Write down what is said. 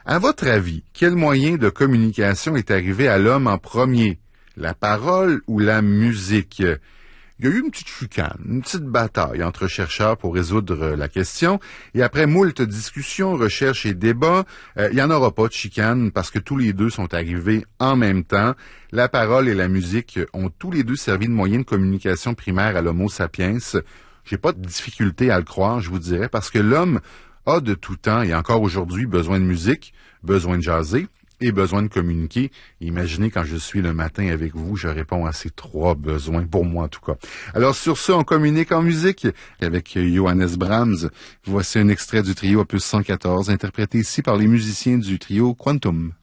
À votre avis, quel moyen de communication est arrivé à l'homme en premier? La parole ou la musique? Il y a eu une petite chicane, une petite bataille entre chercheurs pour résoudre la question. Et après moult discussions, recherches et débats, il n'y en aura pas de chicane parce que tous les deux sont arrivés en même temps. La parole et la musique ont tous les deux servi de moyen de communication primaire à l'Homo sapiens. J'ai pas de difficulté à le croire, je vous dirais, parce que l'homme a de tout temps et encore aujourd'hui besoin de musique, besoin de jaser et besoin de communiquer. Imaginez quand je suis le matin avec vous, je réponds à ces trois besoins, pour moi en tout cas. Alors sur ce, on communique en musique avec Johannes Brahms. Voici un extrait du trio Opus 114, interprété ici par les musiciens du trio Quantum.